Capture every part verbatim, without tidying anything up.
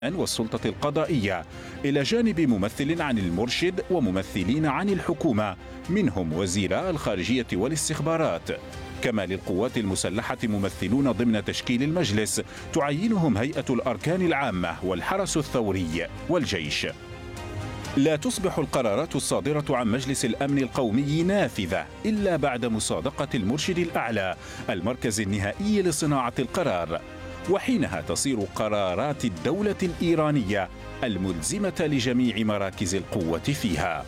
والسلطة القضائية، إلى جانب ممثل عن المرشد وممثلين عن الحكومة منهم وزيراء الخارجية والاستخبارات. كما للقوات المسلحة ممثلون ضمن تشكيل المجلس تعينهم هيئة الأركان العامة والحرس الثوري والجيش. لا تصبح القرارات الصادرة عن مجلس الأمن القومي نافذة إلا بعد مصادقة المرشد الأعلى المركز النهائي لصناعة القرار، وحينها تصير قرارات الدولة الإيرانية الملزمة لجميع مراكز القوة فيها.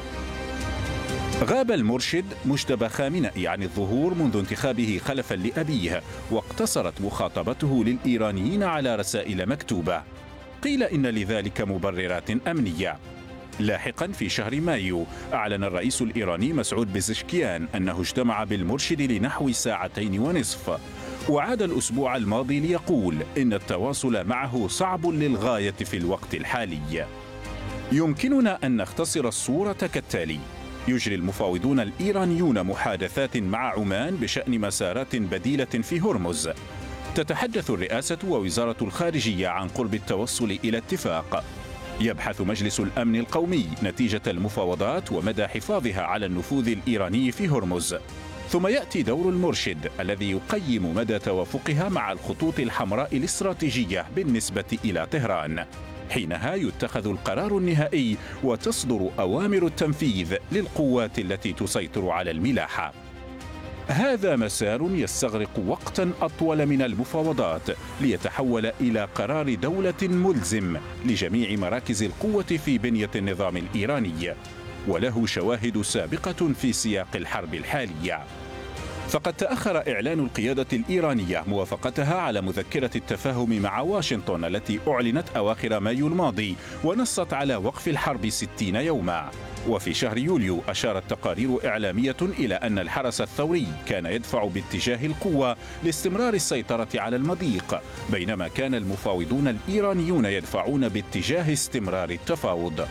غاب المرشد مجتبى خامنئي عن الظهور منذ انتخابه خلفا لأبيه، واقتصرت مخاطبته للإيرانيين على رسائل مكتوبة. قيل إن لذلك مبررات أمنية. لاحقا في شهر مايو أعلن الرئيس الإيراني مسعود بزشكيان أنه اجتمع بالمرشد لنحو ساعتين ونصف، وعاد الأسبوع الماضي ليقول إن التواصل معه صعب للغاية في الوقت الحالي. يمكننا أن نختصر الصورة كالتالي: يجري المفاوضون الإيرانيون محادثات مع عمان بشأن مسارات بديلة في هرمز. تتحدث الرئاسة ووزارة الخارجية عن قرب التوصل إلى اتفاق. يبحث مجلس الأمن القومي نتيجة المفاوضات ومدى حفاظها على النفوذ الإيراني في هرمز. ثم يأتي دور المرشد الذي يقيم مدى توافقها مع الخطوط الحمراء الاستراتيجية بالنسبة إلى طهران. حينها يتخذ القرار النهائي وتصدر أوامر التنفيذ للقوات التي تسيطر على الملاحة. هذا مسار يستغرق وقتا أطول من المفاوضات ليتحول إلى قرار دولة ملزم لجميع مراكز القوة في بنية النظام الإيراني، وله شواهد سابقة في سياق الحرب الحالية. فقد تأخر إعلان القيادة الإيرانية موافقتها على مذكرة التفاهم مع واشنطن التي أعلنت أواخر مايو الماضي ونصت على وقف الحرب ستين يوما. وفي شهر يوليو أشارت تقارير إعلامية إلى أن الحرس الثوري كان يدفع باتجاه القوة لاستمرار السيطرة على المضيق، بينما كان المفاوضون الإيرانيون يدفعون باتجاه استمرار التفاوض.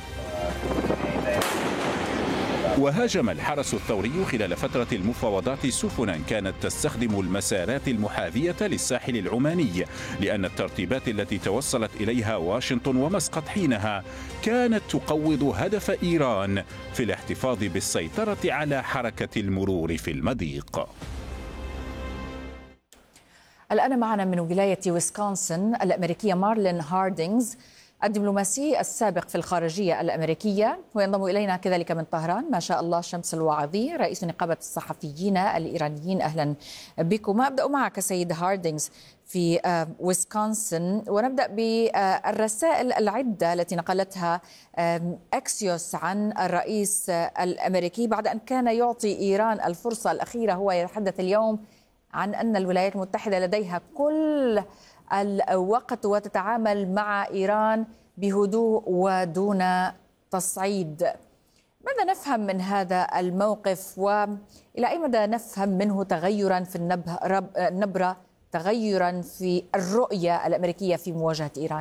وهاجم الحرس الثوري خلال فترة المفاوضات سفنا كانت تستخدم المسارات المحاذية للساحل العماني، لأن الترتيبات التي توصلت إليها واشنطن ومسقط حينها كانت تقوض هدف إيران في الاحتفاظ بالسيطرة على حركة المرور في المضيق. الآن معنا من ولاية ويسكونسن الأمريكية مارلين هاردينغز، الدبلوماسي السابق في الخارجية الأمريكية، وينضم إلينا كذلك من طهران ما شاء الله شمس الوعظي رئيس نقابة الصحفيين الإيرانيين. أهلا بكم. أبدأ معك سيد هاردينغز في ويسكونسن، ونبدأ بالرسائل العدة التي نقلتها أكسيوس عن الرئيس الأمريكي بعد أن كان يعطي إيران الفرصة الأخيرة. هو يتحدث اليوم عن أن الولايات المتحدة لديها كل الوقت وتتعامل مع إيران بهدوء ودون تصعيد. ماذا نفهم من هذا الموقف، وإلى أي مدى نفهم منه تغيرا في النبرة، تغيرا في الرؤية الأمريكية في مواجهة إيران؟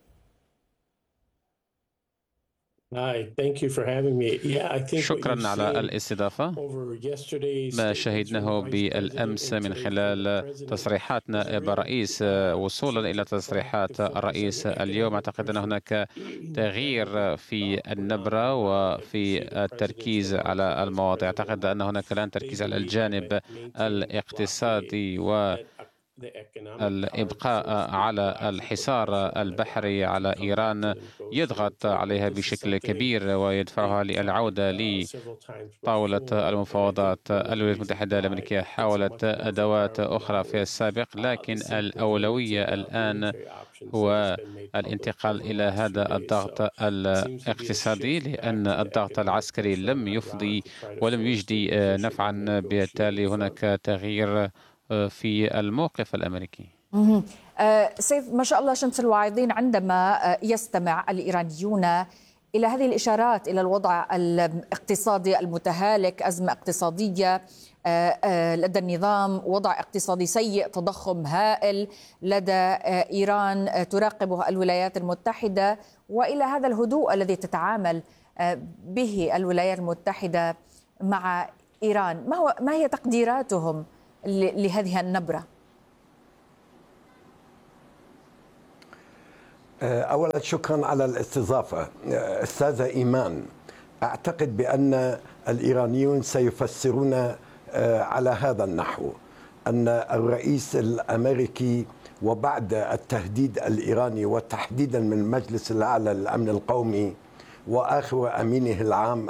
شكرا على الاستضافة. ما شهدناه بالأمس من خلال تصريحات نائب الرئيس وصولا إلى تصريحات الرئيس اليوم، أعتقد أن هناك تغيير في النبرة وفي التركيز على المواضيع. أعتقد أن هناك الآن تركيز على الجانب الاقتصادي و الإبقاء على الحصار البحري على إيران يضغط عليها بشكل كبير ويدفعها للعودة لطاولة المفاوضات. الولايات المتحدة الأمريكية حاولت أدوات أخرى في السابق، لكن الأولوية الآن هو الانتقال إلى هذا الضغط الاقتصادي، لأن الضغط العسكري لم يفضي ولم يجدي نفعا. بالتالي هناك تغيير في الموقف الأمريكي. سيد ما شاء الله شمس الواعظين، عندما يستمع الإيرانيون إلى هذه الإشارات إلى الوضع الاقتصادي المتهالك، أزمة اقتصادية لدى النظام، وضع اقتصادي سيء، تضخم هائل لدى إيران تراقبه الولايات المتحدة، وإلى هذا الهدوء الذي تتعامل به الولايات المتحدة مع إيران، ما هو ما هي تقديراتهم لهذه النبرة؟ أولا شكرا على الاستضافة. أستاذة إيمان، أعتقد بأن الإيرانيون سيفسرون على هذا النحو أن الرئيس الأمريكي وبعد التهديد الإيراني وتحديدا من المجلس الأعلى للأمن القومي وآخر أمينه العام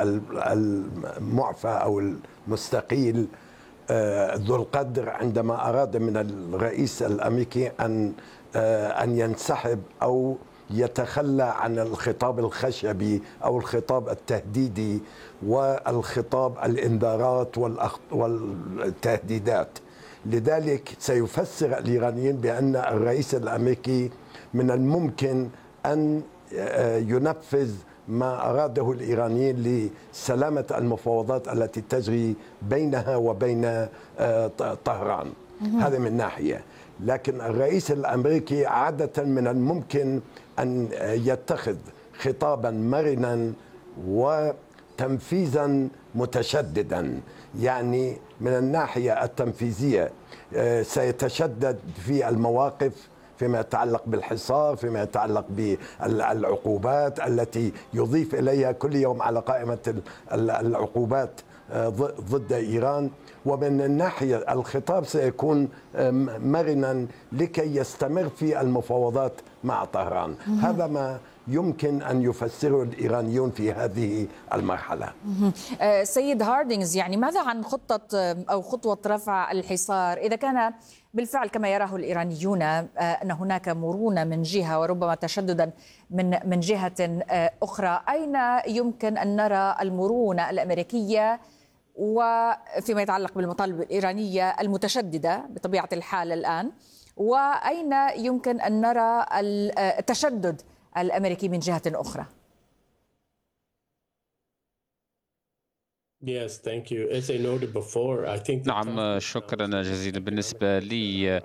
المعفى أو المستقيل ذو القدر عندما أراد من الرئيس الأمريكي أن أن ينسحب أو يتخلى عن الخطاب الخشبي أو الخطاب التهديدي والخطاب الإنذارات والتهديدات. لذلك سيفسر الإيرانيين بأن الرئيس الأمريكي من الممكن أن ينفذ ما أراده الإيرانيين لسلامة المفاوضات التي تجري بينها وبين طهران. هذا من ناحية. لكن الرئيس الأمريكي عادة من الممكن أن يتخذ خطابا مرنا وتنفيذا متشددا. يعني من الناحية التنفيذية سيتشدد في المواقف فيما يتعلق بالحصار، فيما يتعلق بالعقوبات التي يضيف إليها كل يوم على قائمة العقوبات ضد إيران. ومن الناحية الخطاب سيكون مرنا لكي يستمر في المفاوضات مع طهران. هذا ما يمكن أن يفسره الإيرانيون في هذه المرحلة. سيد هاردينغز، يعني ماذا عن خطة أو خطوة رفع الحصار إذا كان بالفعل كما يراه الإيرانيون أن هناك مرونة من جهة وربما تشددا من من جهة أخرى؟ أين يمكن أن نرى المرونة الأمريكية وفيما يتعلق بالمطالب الإيرانية المتشددة بطبيعة الحال الآن، وأين يمكن أن نرى التشدد الأمريكي من جهة أخرى؟ نعم، شكرا جزيلا. بالنسبة لي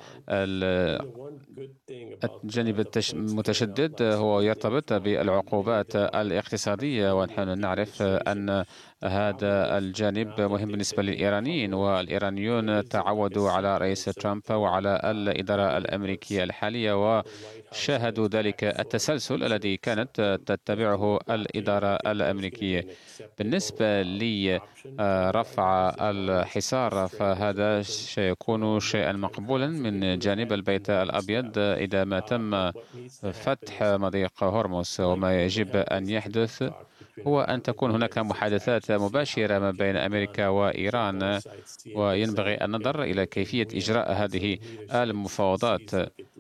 الجانب المتشدد هو يرتبط بالعقوبات الاقتصادية، ونحن نعرف أن هذا الجانب مهم بالنسبة للإيرانيين، والإيرانيون تعودوا على رئيس ترامب وعلى الإدارة الأمريكية الحالية وشاهدوا ذلك التسلسل الذي كانت تتبعه الإدارة الأمريكية. بالنسبة لرفع الحصار فهذا سيكون شيئا مقبولا من جانب البيت الأبيض إذا ما تم فتح مضيق هرمز، وما يجب أن يحدث هو أن تكون هناك محادثات مباشرة ما بين أمريكا وإيران، وينبغي النظر إلى كيفية إجراء هذه المفاوضات.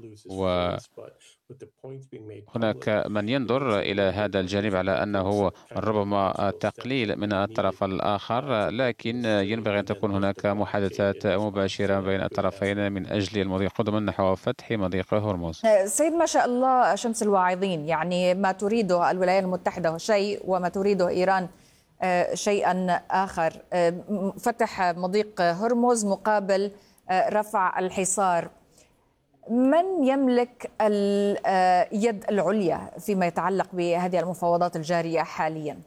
وهناك من ينظر إلى هذا الجانب على أنه ربما تقليل من الطرف الآخر، لكن ينبغي أن تكون هناك محادثات مباشرة بين الطرفين من أجل المضي قدما نحو فتح مضيق هرمز. سيد ما شاء الله شمس الواعظين، يعني ما تريده الولايات المتحدة شيء وما تريده إيران شيئا آخر. فتح مضيق هرمز مقابل رفع الحصار. من يملك اليد العليا فيما يتعلق بهذه المفاوضات الجارية حاليا؟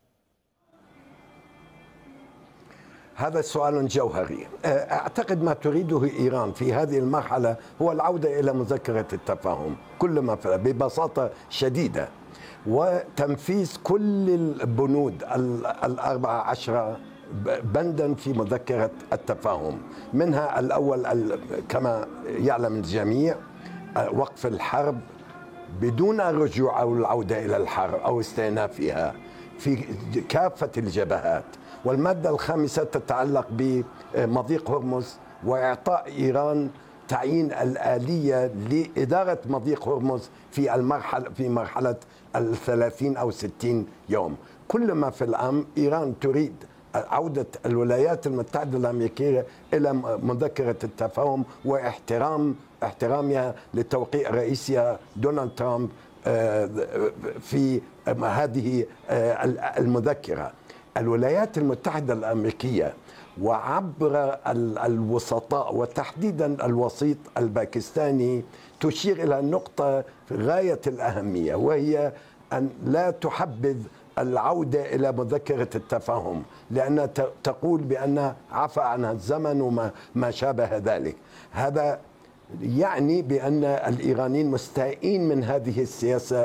هذا سؤال جوهري. أعتقد ما تريده إيران في هذه المرحلة هو العودة إلى مذكرة التفاهم كل ما ببساطة شديدة، وتنفيذ كل البنود الأربعة عشرة بندا في مذكرة التفاهم. منها الأول كما يعلم الجميع وقف الحرب بدون الرجوع أو العودة إلى الحرب أو استئنافها في كافة الجبهات. والمادة الخامسة تتعلق بمضيق هرمز وإعطاء إيران تعيين الآلية لإدارة مضيق هرمز في المرحلة في مرحلة الثلاثين أو ستين يوم. كل ما في الأمر إيران تريد عودة الولايات المتحدة الأمريكية إلى مذكرة التفاهم واحترام احترامها لتوقيع رئيسها دونالد ترامب في هذه المذكرة. الولايات المتحدة الأمريكية وعبر الوسطاء وتحديدا الوسيط الباكستاني تشير إلى نقطة في غاية الأهمية، وهي أن لا تحبذ العودة إلى مذكرة التفاهم، لأنها تقول بأن عفى عنها الزمن وما ما شابه ذلك. هذا يعني بأن الإيرانيين مستائين من هذه السياسة